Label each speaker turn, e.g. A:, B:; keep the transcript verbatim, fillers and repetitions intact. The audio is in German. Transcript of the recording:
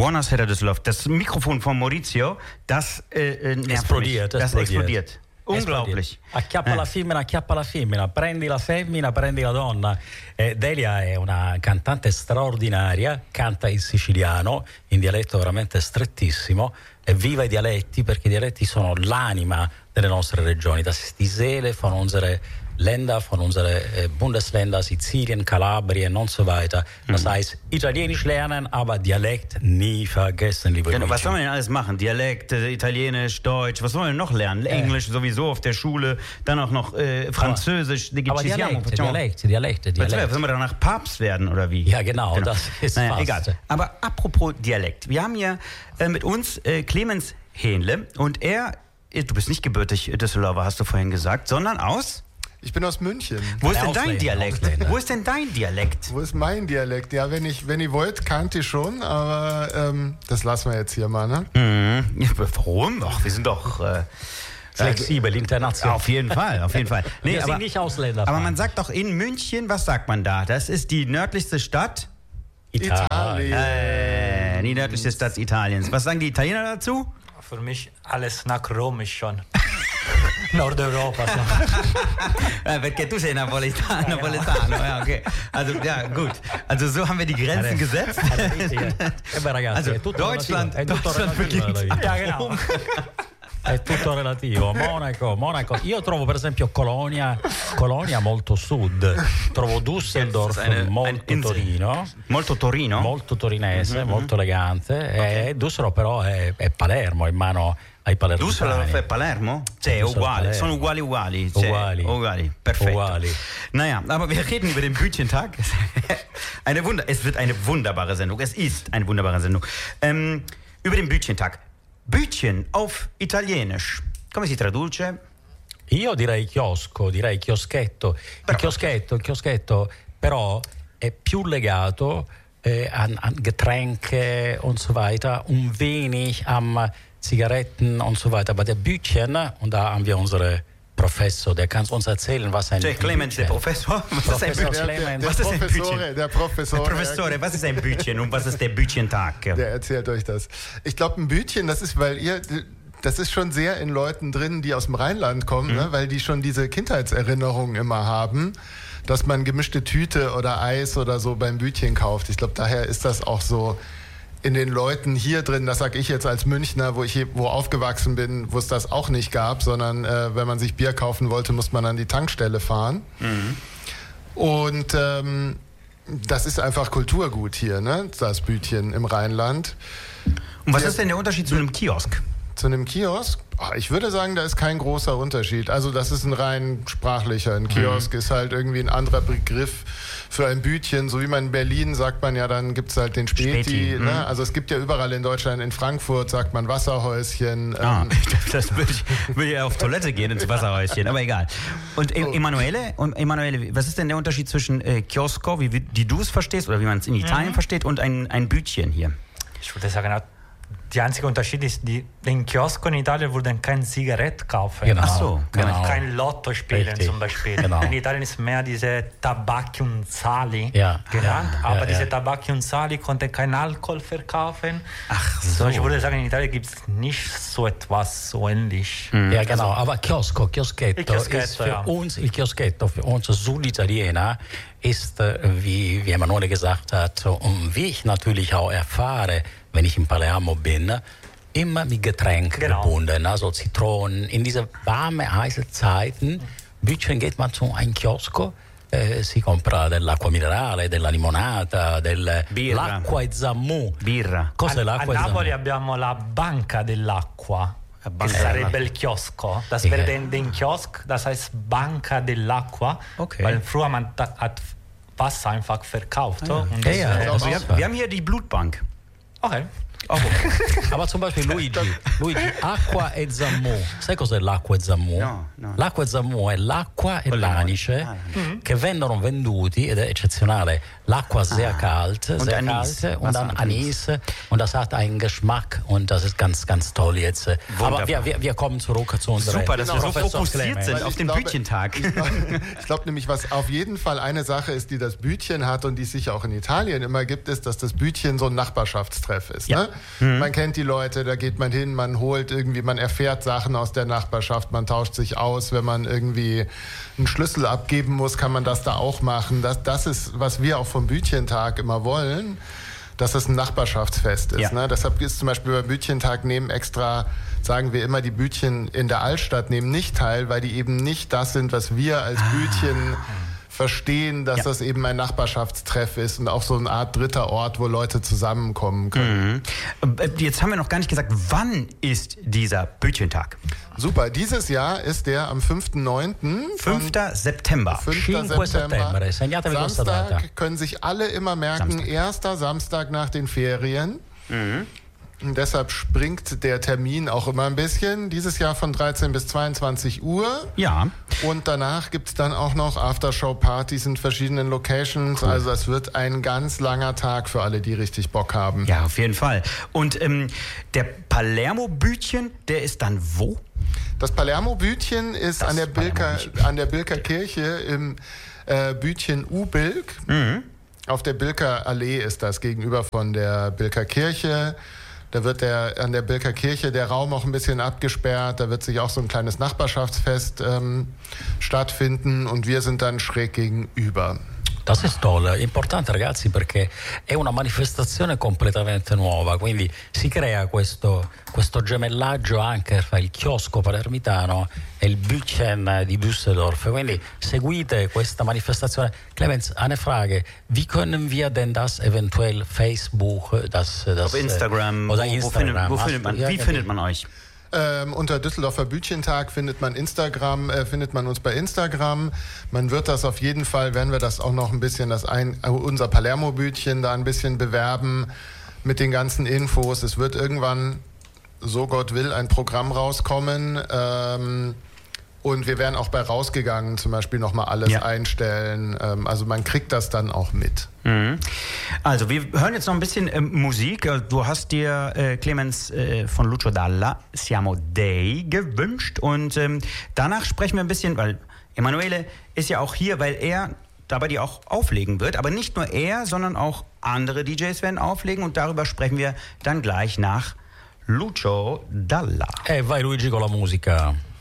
A: Buonasera Düsseldorf. Das Mikrofon von Maurizio, das äh,
B: esplodiert,
A: das
B: esplodiert.
A: explodiert. Unglaublich.
B: Acchiappa
A: eh.
B: la femmina, acchiappa la femmina, prendi la femmina, prendi la donna. Eh, Delia è una cantante straordinaria, canta in siciliano, in dialetto veramente strettissimo, e viva i dialetti, perché i dialetti sono l'anima delle nostre regioni. Das ist die Seele von unsere Länder, von unseren äh, Bundesländern, Sizilien, Kalabrien und so weiter. Das mhm. heißt, Italienisch lernen, aber Dialekt nie vergessen, liebe
A: Genau,
B: Leute.
A: was soll man denn alles machen? Dialekt, äh, Italienisch, Deutsch, was soll man denn noch lernen?
B: Äh.
A: Englisch sowieso auf der Schule, dann auch noch äh, Französisch.
B: Aber, aber Dialekte, Dialekte, Dialekte, Dialekte.
A: Sollen wir danach Papst werden oder wie?
B: Ja, genau, genau. Das ist
A: naja,
B: fast.
A: Egal. Aber apropos Dialekt. Wir haben hier äh, mit uns äh, Clemens Hähnle und er, du bist nicht gebürtig Düsseldorfer, hast du vorhin gesagt, sondern aus...
C: Ich bin aus München.
A: Wo ist denn
B: Ausländer,
A: dein Dialekt?
B: Ausländer.
A: Wo ist denn dein Dialekt?
C: Wo ist mein Dialekt? Ja, wenn ich, wenn ihr wollt, kannte ich schon, aber ähm, das lassen wir jetzt hier mal, ne?
A: Mhm. Ja, warum? Ach, wir sind doch... Äh,
B: flexibel, international.
A: Auf jeden Fall, auf jeden Fall. Nee,
B: wir
A: aber,
B: sind nicht Ausländer.
A: Aber man sagt doch in München, was sagt man da? Das ist die nördlichste Stadt?
B: Italien.
A: Äh, die nördlichste Stadt Italiens. Was sagen die Italiener dazu?
D: Für mich alles nach Rom ist schon. Nordeuropa. So.
A: Ja, perché tu sei Napoletano, Napoletano. Ja, okay. Also, ja, gut. Also, so haben wir die Grenzen gesetzt. Also, Deutschland, Deutschland beginnt.
B: Ja, genau. È tutto relativo. Monaco, Monaco. Io trovo per esempio Colonia, Colonia molto sud. Trovo Düsseldorf
A: eine,
B: molto
A: ein
B: Torino.
A: Molto Torino?
B: Molto torinese,
A: mm-hmm.
B: molto elegante. Okay. E Düsseldorf però è, è Palermo in mano ai palermitani.
A: Düsseldorf è Palermo? Cioè, è uguale. Sono uguali uguali. Cioè,
B: uguali.
A: Uguali. Perfetto.
B: Uguali.
A: Naja, aber wir reden über den Bütchentag. Eine Wunder, es wird eine wunderbare Sendung. Es ist eine wunderbare Sendung. Ähm, über den Bütchentag. Bütchen auf Italienisch. Come si traduce?
B: Io direi chiosco, direi chioschetto. Il chioschetto, il chioschetto però è più legato eh, an, an Getränke und so weiter, un wenig am Zigaretten und so weiter. Aber der Bütchen, und da haben wir unsere Professor, der kann uns erzählen, was ein
A: Cioè, Clemens, der Professor. Was
B: Professor
A: ist ein Bütchen?
B: Clemens.
A: Was ist ein Bütchen?
C: Der Professor.
A: Der Professor, was ist ein Bütchen und was ist der Bütchentag?
C: Der erzählt euch das. Ich glaube, ein Bütchen, das ist, weil ihr... Das ist schon sehr in Leuten drin, die aus dem Rheinland kommen, mhm. ne? Weil die schon diese Kindheitserinnerungen immer haben, dass man gemischte Tüte oder Eis oder so beim Bütchen kauft. Ich glaube, daher ist das auch so in den Leuten hier drin, das sage ich jetzt als Münchner, wo ich hier, wo aufgewachsen bin, wo es das auch nicht gab, sondern äh, wenn man sich Bier kaufen wollte, musste man an die Tankstelle fahren. Mhm. Und ähm, das ist einfach Kulturgut hier, ne? Das Bütchen im Rheinland.
A: Und was ist denn der Unterschied zu einem Kiosk?
C: Zu einem Kiosk? Ich würde sagen, da ist kein großer Unterschied. Also das ist ein rein sprachlicher. Ein Kiosk mhm. ist halt irgendwie ein anderer Begriff für ein Bütchen. So wie man in Berlin sagt man ja, dann gibt es halt den Späti. Späti. Ne? Mhm. Also es gibt ja überall in Deutschland, in Frankfurt sagt man Wasserhäuschen.
A: Ah,
C: ähm.
A: das würde ich, würde ich auf Toilette gehen ins Wasserhäuschen, aber egal. Und oh. Emanuele, Emanuele, was ist denn der Unterschied zwischen äh, Kiosko, wie, wie du es verstehst oder wie man es in Italien mhm. versteht, und ein, ein Bütchen hier?
D: Ich würde sagen, der einzige Unterschied ist, die, den Kiosk in Italien würden kein Zigarett kaufen.
B: Genau.
A: Ach so,
D: genau. Kein Lotto spielen. Richtig. Zum Beispiel.
B: Genau.
D: In Italien ist mehr diese Tabacchi und Sali
B: ja.
D: genannt,
B: ja.
D: aber
B: ja,
D: diese
B: ja.
D: Tabacchi und Sali konnten keinen Alkohol verkaufen.
A: Ach so.
D: So, ich würde sagen, in Italien gibt es nicht so etwas so ähnlich.
B: Mhm. Ja, genau, aber Chiosco, Chioschetto,
D: Chioschetto
B: ist für
D: ja.
B: uns, il Chioschetto für uns Süditaliener ist, wie, wie Emanuele gesagt hat, und wie ich natürlich auch erfahre, wenn ich in Palermo bin, immer mit Getränken
D: genau.
B: gebunden, also Zitronen. In diese warme, heiße Zeiten, Bütchen geht man zu einem Chiosco, eh, si compra dell'acqua minerale, della limonata, dell'acqua e zammu.
A: Birra.
B: Cos'è
D: a,
B: l'acqua
D: a
B: e
D: Napoli
B: zammu?
D: abbiamo la banca dell'acqua, che sarebbe il chiosco. Das
B: Ja.
D: wäre den, den Kiosk, das heißt Banca dell'acqua,
A: okay.
D: weil früher man hat Wasser einfach verkauft.
A: Ah, ja.
D: Und
B: Ja, ja,
D: das,
A: Also wir, wir haben hier die Blutbank.
D: okay.
B: Oh, aber zum Beispiel Luigi, Luigi, acqua e zammu. Sai cos'è l'acqua e zammu?
A: No, no.
B: L'acqua e zammu è l'acqua e l'anice
A: ah,
B: mm-hmm. che vengono venduti, ed è eccezionale, l'acqua sehr
A: ah.
B: kalt,
A: Und
B: sehr
A: Anis.
B: kalt und
A: Was
B: dann
A: hat
B: Anis und das hat einen Geschmack und das ist ganz, ganz toll jetzt. Aber wir, wir, wir kommen zurück zu unserem
A: Super, dass wir so
B: Professor
A: fokussiert
B: Clemens.
A: sind auf den
C: glaube,
A: Bütchentag.
C: Ich glaube glaub nämlich, was auf jeden Fall eine Sache ist, die das Bütchen hat und die es sicher auch in Italien immer gibt, ist, dass das Bütchen so ein Nachbarschaftstreff ist.
A: Ja.
C: Ne? Mhm. Man kennt die Leute, da geht man hin, man holt irgendwie, man erfährt Sachen aus der Nachbarschaft, man tauscht sich aus. Wenn man irgendwie einen Schlüssel abgeben muss, kann man das da auch machen. Das, das ist, was wir auch vom Bütchentag immer wollen, dass es ein Nachbarschaftsfest ist.
A: Ja.
C: Ne? Deshalb ist zum Beispiel beim Bütchentag nehmen extra, sagen wir immer, die Bütchen in der Altstadt nehmen nicht teil, weil die eben nicht das sind, was wir als ah. Bütchen verstehen, dass ja. das eben ein Nachbarschaftstreff ist und auch so eine Art dritter Ort, wo Leute zusammenkommen können.
A: Mhm. Jetzt haben wir noch gar nicht gesagt, wann ist dieser Bütchentag?
C: Super, dieses Jahr ist der am fünften neunten
A: fünften September.
C: fünften September. Samstag können sich alle immer merken, Samstag. Erster Samstag nach den Ferien. Mhm. Und deshalb springt der Termin auch immer ein bisschen. Dieses Jahr von dreizehn bis zweiundzwanzig Uhr.
A: Ja.
C: Und danach gibt es dann auch noch Aftershow-Partys in verschiedenen Locations. Cool. Also es wird ein ganz langer Tag für alle, die richtig Bock haben.
A: Ja, auf jeden Fall. Und ähm, der Palermo-Bütchen, der ist dann wo?
C: Das Palermo-Bütchen ist an der, Bilker, an der Bilker Kirche im äh, Bütchen U-Bilk. Mhm. Auf der Bilker Allee ist das, gegenüber von der Bilker Kirche. Da wird der, an der Bilker Kirche der Raum auch ein bisschen abgesperrt. Da wird sich auch so ein kleines Nachbarschaftsfest ähm, stattfinden und wir sind dann schräg gegenüber.
B: Das ist toll, importante ragazzi perché è una manifestazione completamente nuova, quindi si crea questo, questo gemellaggio anche fra il chiosco palermitano e il Bütchen di Düsseldorf, quindi seguite questa manifestazione. Clemens, eine Frage, wie können wir denn das eventuell Facebook, das, das
A: auf Instagram,
B: oder
A: wo,
B: Instagram,
A: wo, findet, wo findet man,
B: ja,
A: wie findet man euch?
C: Ähm, unter Düsseldorfer Bütchentag findet man Instagram, äh, findet man uns bei Instagram. Man wird das auf jeden Fall, werden wir das auch noch ein bisschen, das ein, äh, unser Palermo-Bütchen da ein bisschen bewerben mit den ganzen Infos. Es wird irgendwann, so Gott will, ein Programm rauskommen. Ähm, und wir werden auch bei Rausgegangen zum Beispiel nochmal alles ja. einstellen. Ähm, also man kriegt das dann auch mit.
A: Mhm. Also wir hören jetzt noch ein bisschen äh, Musik. Du hast dir, äh, Clemens, äh, von Lucio Dalla Siamo Dei gewünscht. Und ähm, danach sprechen wir ein bisschen, weil Emanuele ist ja auch hier, weil er dabei die auch auflegen wird. Aber nicht nur er, sondern auch andere D Js werden auflegen. Und darüber sprechen wir dann gleich nach Lucio Dalla.
B: E vai Luigi con la musica.